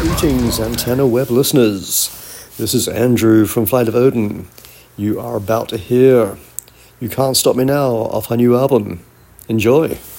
Greetings, Antenna Web listeners. This is Andrew from Flight of Odin. You are about to hear You Can't Stop Me Now off our new album. Enjoy.